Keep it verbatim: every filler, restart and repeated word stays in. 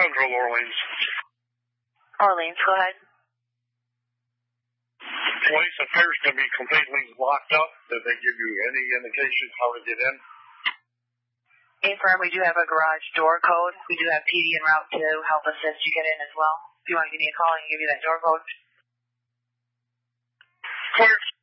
Control Orleans. Orleans, go ahead. Police appears to be completely locked up. Did they give you any indication how to get in? A-firm, we do have a garage door code. We do have P D en route to help assist you get in as well. If you want to give me a call, I can give you that door code. Clear.